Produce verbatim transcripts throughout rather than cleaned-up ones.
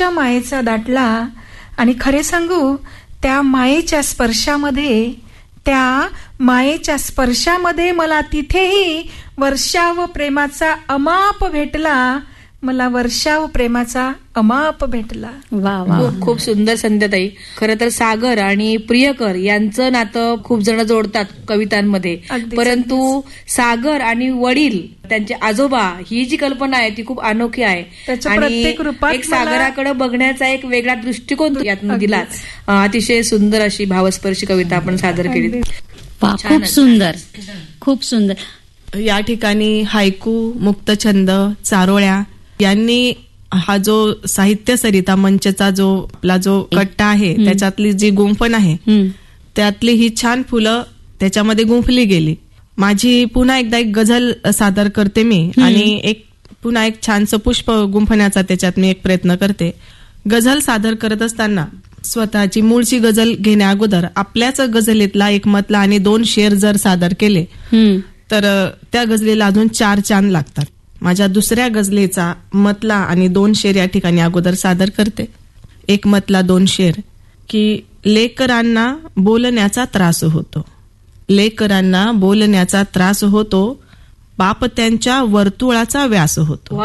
मायेचा दाटला. आणि खरे सांगू, त्या मायेच्या स्पर्शामध्ये त्या मायेच्या स्पर्शामध्ये मला तिथेही वर्षाव प्रेमाचा अमाप भेटला. मला वर्षाव प्रेमाचा अमाप भेटला. वा वा, खूप सुंदर संध्याताई. खरं तर सागर आणि प्रियकर यांचं नातं खूप जण जोडतात कवितांमध्ये, परंतु सागर आणि वडील त्यांचे आजोबा ही जी कल्पना आहे ती खूप अनोखी आहे. आणि एक सागराकडे बघण्याचा एक वेगळा दृष्टिकोन यातून दिला. अतिशय सुंदर अशी भावस्पर्शी कविता आपण सादर केली. खूप सुंदर, खूप सुंदर. या ठिकाणी हायकू, मुक्तछंद, चारोळ्या यांनी हा जो साहित्य सरिता मंचचा जो आपला जो कट्टा आहे त्याच्यातली जी गुंफण आहे त्यातली ही छान फुलं त्याच्यामध्ये गुंफली गेली. माझी पुन्हा एकदा एक गझल सादर करते मी आणि एक पुन्हा एक छानसं पुष्प गुंफण्याचा त्याच्यात मी एक प्रयत्न करते. गझल सादर करत असताना स्वतःची मूळची गझल घेण्या अगोदर आपल्याच गझलेतला एक मतला आणि दोन शेर जर सादर केले तर त्या गझलेला अजून चार चांद लागतात. माझ्या दुसऱ्या गझलेचा मतला आणि दोन शेर या ठिकाणी अगोदर सादर करते. एक मतला दोन शेर की लेकरांना बोलण्याचा त्रास होतो, लेकरांना बोलण्याचा त्रास होतो, बाप त्यांच्या वर्तुळाचा व्यास होतो.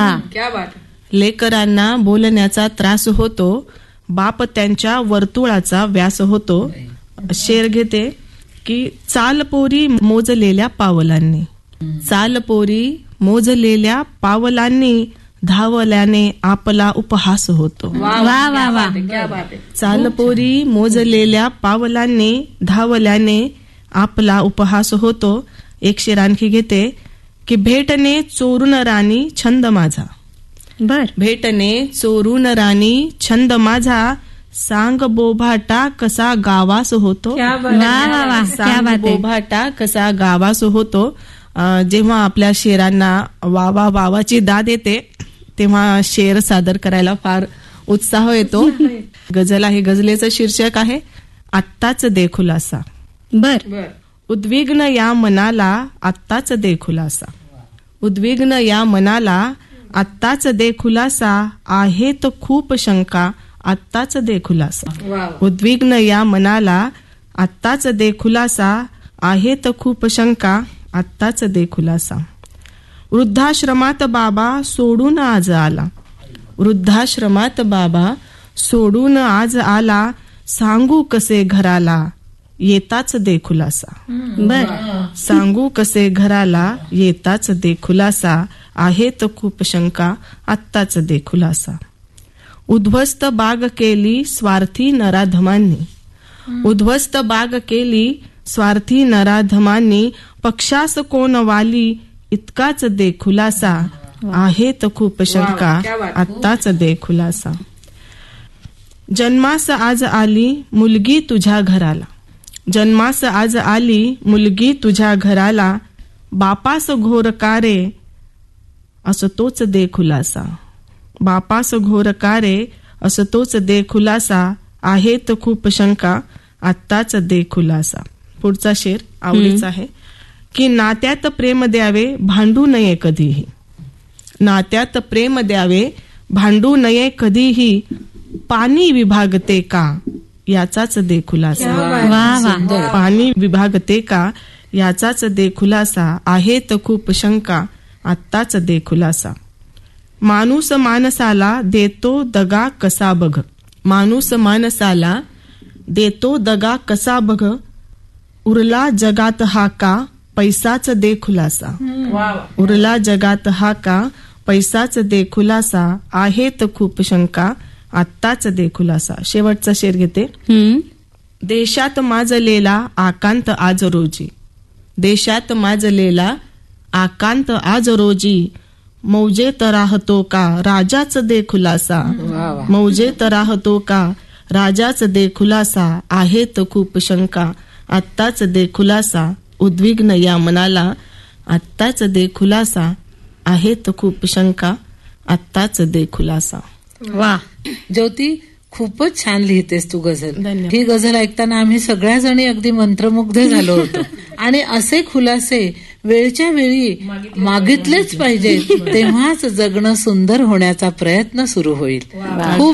लेकरांना बोलण्याचा त्रास होतो, बाप त्यांच्या वर्तुळाचा व्यास होतो. शेर घेते की चालपोरी मोजलेल्या पावलांनी, चालपोरी मोजलेल्या पावलांनी धावल्याने आपला उपहास होतो. वा वा वा, चालपोरी मोजलेल्या पावलांनी धावल्याने आपला उपहास होतो. एक शेर आणखी घेते की भेटणे चोरून राणी छंद माझा, बर भेटणे चोरून राणी छंद माझा, सांग बोभाटा कसा गावास होतो. सांग बोभाटा कसा गावास होतो. जेव्हा आपल्या शेरांना वावा वावाची दाद येते तेव्हा शेर सादर करायला फार उत्साह येतो. गझल आहे, गझलेचं शीर्षक आहे आत्ताच दे खुलासा. बर उद्विग्न या मनाला आत्ताच दे खुलासा, उद्विग्न या मनाला आत्ताच दे खुलासा, आहेत खूप शंका आत्ताच दे खुलासा. उद्विग्न या मनाला आत्ताच दे खुलासा, आहेत खूप शंका आत्ताच दे खुलासा. वृद्धाश्रमात बाबा सोडून आज आला, वृद्धाश्रमात बाबा सोडून आज आला, सांगू कसे घराला येताच दे खुलासा. बर सांगू कसे घराला येताच दे खुलासा, आहेत खूप शंका आत्ताच दे खुलासा. उद्ध्वस्त बाग केली स्वार्थी नराधमांनी, उद्ध्वस्त बाग केली स्वार्थी नराधमांनी, पक्षास कोण वाली इतकाच दे खुलासा, आहेत खूप शंका आत्ताच दे खुलासा. जन्मास आज आली मुलगी तुझ्या घराला, जन्मास आज आली मुलगी तुझ्या घराला, बापास घोर कारे असं तोच दे खुलासा, बापास घोर कारे असं तोच दे खुलासा, आहेत खूप शंका आत्ताच दे खुलासा. पुढचा शेर आवडीचा आहे की नात्यात प्रेम द्यावे भांडू नये कधीही, नात्यात प्रेम द्यावे भांडू नये कधीही, पाणी विभागते का याचाच दे खुलासा. पाणी विभागते का याचाच दे खुलासा, आहेत खूप शंका आत्ताच दे खुलासा. माणूस माणसाला देतो दगा कसा बघ, माणूस माणसाला देतो दगा कसा बघ, उरला जगात हा का पैसाच दे खुलासा. उरला जगात हा का पैसाच दे खुलासा, आहेत खूप शंका आत्ताच दे खुलासा. शेवटचा शेर घेते. देशात माजलेला आकांत आज रोजी, देशात माजलेला आकांत आज रोजी, मौजेत राहतो का राजाच दे खुलासा, मौजेत राहतो का राजाच दे खुलासा, आहेत खूप शंका आत्ताच दे खुलासा. उद्विग्न या मनाला आत्ताच दे खुलासा, आहेत खूप शंका आत्ताच दे खुलासा. वा ज्योती, खूपच छान लिहितेस तू गझल. ही गझल ऐकताना आम्ही सगळ्या जणी अगदी मंत्रमुग्ध झालो होतो. आणि असे खुलासे वेळच्या वेळी मागितलेच पाहिजे, तेव्हाच जगणं सुंदर होण्याचा प्रयत्न सुरू होईल. खूप